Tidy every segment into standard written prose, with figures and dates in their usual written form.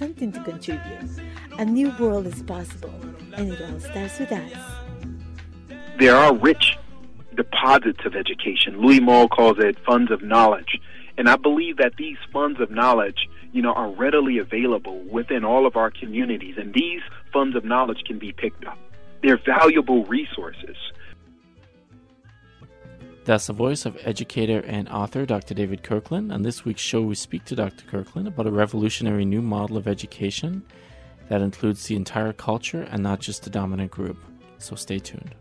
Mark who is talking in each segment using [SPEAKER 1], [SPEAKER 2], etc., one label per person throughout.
[SPEAKER 1] something to contribute. A new world is possible, and it all starts with us.
[SPEAKER 2] There are rich deposits of education. Louis Moll calls it funds of knowledge. And I believe that these funds of knowledge, are readily available within all of our communities. And these funds of knowledge can be picked up. They're valuable resources.
[SPEAKER 3] That's the voice of educator and author Dr. David Kirkland. On this week's show, we speak to Dr. Kirkland about a revolutionary new model of education that includes the entire culture and not just the dominant group. So stay tuned.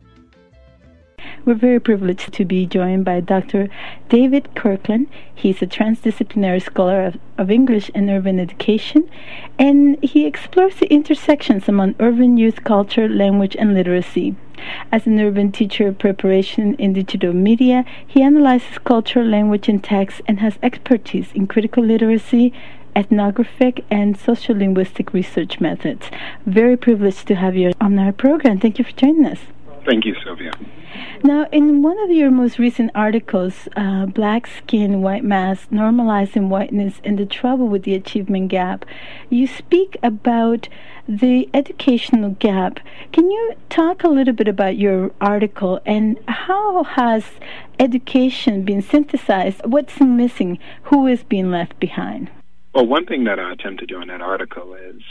[SPEAKER 4] We're very privileged to be joined by Dr. David Kirkland. He's a transdisciplinary scholar of English and urban education, and he explores the intersections among urban youth culture, language, and literacy. As an urban teacher preparation in digital media, he analyzes culture, language, and text, and has expertise in critical literacy, ethnographic, and sociolinguistic research methods. Very privileged to have you on our program. Thank you for joining us.
[SPEAKER 2] Thank you, Sylvia.
[SPEAKER 4] Now, in one of your most recent articles, Black Skin, White Mass, Normalizing Whiteness and the Trouble with the Achievement Gap, you speak about the educational gap. Can you talk a little bit about your article and how has education been synthesized? What's missing? Who is being left behind?
[SPEAKER 2] Well, one thing that I attempt to do in that article is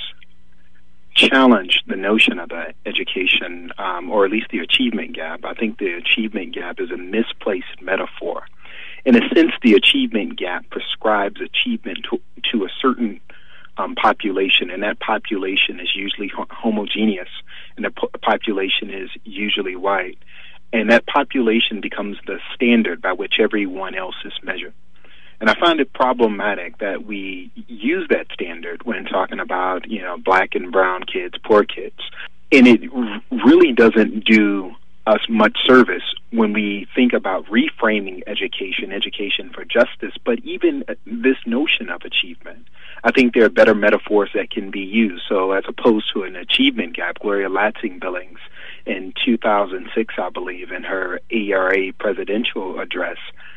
[SPEAKER 2] challenge the notion of the education, or at least the achievement gap. I think the achievement gap is a misplaced metaphor. In a sense, the achievement gap prescribes achievement to a certain population, and that population is usually homogeneous, and the population is usually white. And that population becomes the standard by which everyone else is measured. And I find it problematic that we use that standard when talking about, black and brown kids, poor kids. And it really doesn't do us much service when we think about reframing education for justice, but even this notion of achievement. I think there are better metaphors that can be used. So as opposed to an achievement gap, Gloria Ladson-Billings in 2006, I believe, in her ARA presidential address,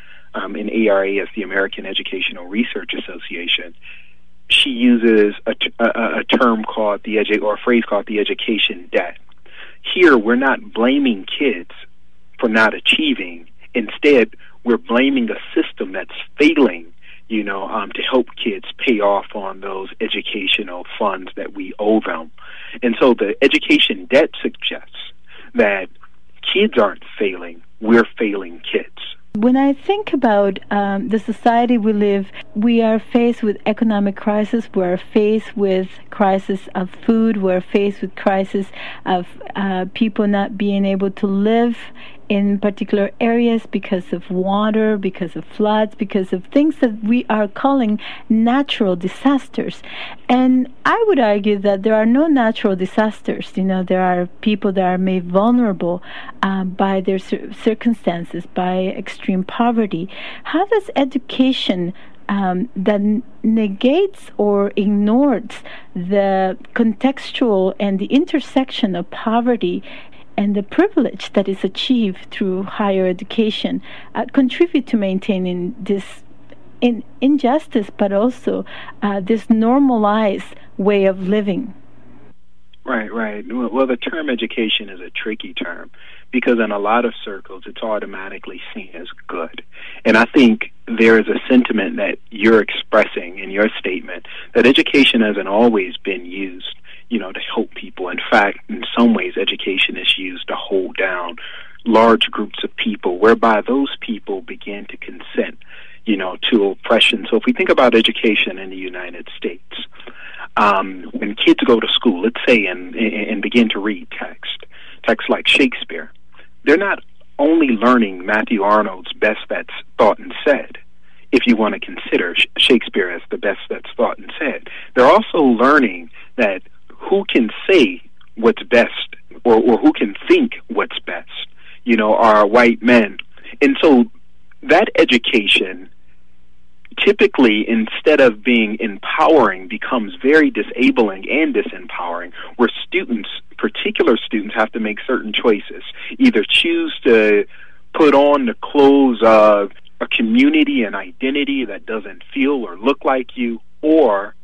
[SPEAKER 2] in ARA as the American Educational Research Association, she uses a term called or a phrase called the education debt. Here, we're not blaming kids for not achieving. Instead, we're blaming a system that's failing, to help kids pay off on those educational funds that we owe them. And so the education debt suggests that kids aren't failing, we're failing kids.
[SPEAKER 4] When I think about the society we live, we are faced with economic crisis, we are faced with crisis of food, we are faced with crisis of people not being able to live in particular areas because of water, because of floods, because of things that we are calling natural disasters. And I would argue that there are no natural disasters. There are people that are made vulnerable by their circumstances, by extreme poverty. How does education that negates or ignores the contextual and the intersection of poverty and the privilege that is achieved through higher education contribute to maintaining this injustice, but also this normalized way of living?
[SPEAKER 2] Right. Well, the term education is a tricky term because in a lot of circles it's automatically seen as good. And I think there is a sentiment that you're expressing in your statement that education hasn't always been used to help people. In fact, in some ways, education is used to hold down large groups of people, whereby those people begin to consent, to oppression. So if we think about education in the United States, when kids go to school, let's say, and begin to read text like Shakespeare, they're not only learning Matthew Arnold's best that's thought and said, if you want to consider Shakespeare as the best that's thought and said. They're also learning that who can say what's best or who can think what's best, are white men. And so that education typically, instead of being empowering, becomes very disabling and disempowering, where particular students have to make certain choices, either choose to put on the clothes of a community and identity that doesn't feel or look like you, or